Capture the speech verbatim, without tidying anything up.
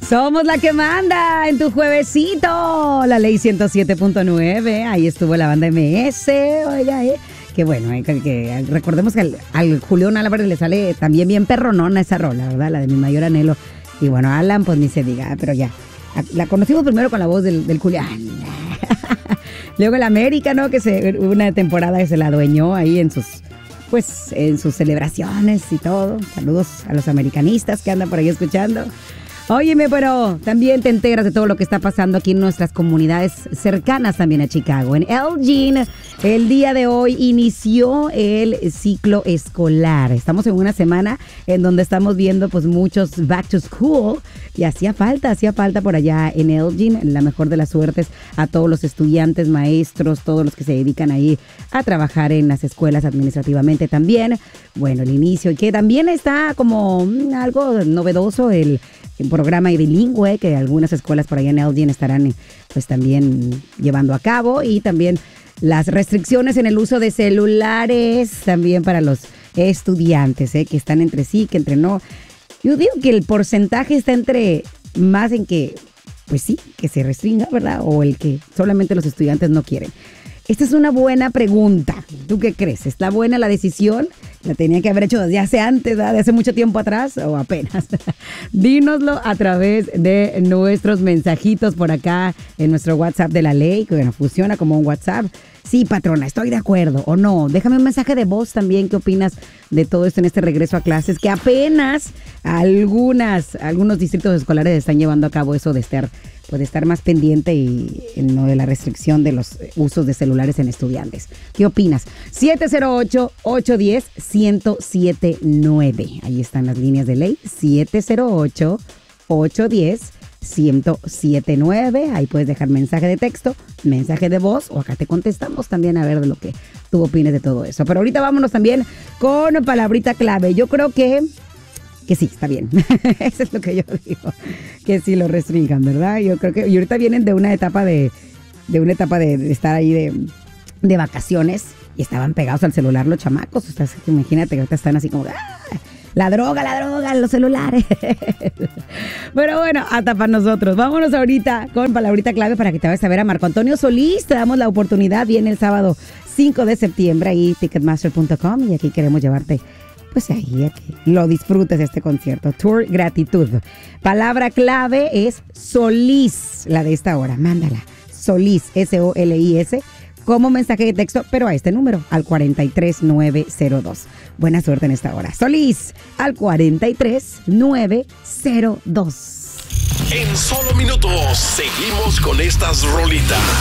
Somos la que manda en tu juevesito. La ley ciento siete punto nueve. Ahí estuvo la banda M S. Oiga, eh. Qué bueno, eh, que, que recordemos que al, al Julián Álvarez le sale también bien perronona esa rola, ¿verdad? La de Mi Mayor Anhelo. Y bueno, Alan, pues ni se diga, pero ya. La conocimos primero con la voz del, del Julián. Luego el América, ¿no? Que se, una temporada que se la adueñó ahí en sus, pues, en sus celebraciones y todo. Saludos a los americanistas que andan por ahí escuchando. Óyeme, pero también te enteras de todo lo que está pasando aquí en nuestras comunidades cercanas también a Chicago. En Elgin, el día de hoy inició el ciclo escolar. Estamos en una semana en donde estamos viendo pues muchos back to school y hacía falta, hacía falta por allá en Elgin. La mejor de las suertes a todos los estudiantes, maestros, todos los que se dedican ahí a trabajar en las escuelas administrativamente también. Bueno, el inicio y que también está como algo novedoso el un programa bilingüe que algunas escuelas por allá en Elgin estarán pues también llevando a cabo, y también las restricciones en el uso de celulares también para los estudiantes, ¿eh? Que están entre sí, que entre no. Yo digo que el porcentaje está entre más en que, pues sí, que se restringa, ¿verdad? O el que solamente los estudiantes no quieren. Esta es una buena pregunta. ¿Tú qué crees? ¿Está buena la decisión? ¿La tenía que haber hecho desde hace antes, ¿verdad? ¿De hace mucho tiempo atrás o apenas? Dínoslo a través de nuestros mensajitos por acá en nuestro WhatsApp de la ley, que bueno, funciona como un WhatsApp. Sí, patrona, estoy de acuerdo o no. Déjame un mensaje de voz también. ¿Qué opinas de todo esto en este regreso a clases? Que apenas algunas, algunos distritos escolares están llevando a cabo eso de estar, pues de estar más pendiente y en lo de la restricción de los usos de celulares en estudiantes. ¿Qué opinas? siete cero ocho, ocho uno cero, uno cero siete nueve. Ahí están las líneas de ley. siete cero ocho, ocho uno cero, uno cero siete nueve. Ahí puedes dejar mensaje de texto, mensaje de voz, o acá te contestamos también a ver de lo que tú opines de todo eso. Pero ahorita vámonos también con palabrita clave. Yo creo que que sí, está bien. Eso es lo que yo digo. Que sí lo restringan, ¿verdad? Yo creo que y ahorita vienen de una etapa de de una etapa de, de estar ahí de, de vacaciones y estaban pegados al celular los chamacos. O sea, imagínate que ahorita están así como ¡ah! La droga, la droga, los celulares. Pero bueno, hasta para nosotros. Vámonos ahorita con palabrita clave para que te vayas a ver a Marco Antonio Solís. Te damos la oportunidad. Viene el sábado cinco de septiembre ahí, ticketmaster punto com, y aquí queremos llevarte pues ahí a que lo disfrutes de este concierto. Tour Gratitud. Palabra clave es Solís, la de esta hora. Mándala. Solís, S O L I S, como mensaje de texto, pero a este número, al cuarenta y tres nueve cero dos. Buena suerte en esta hora. Solís, al cuarenta y tres nueve cero dos. En solo minutos, seguimos con estas rolitas.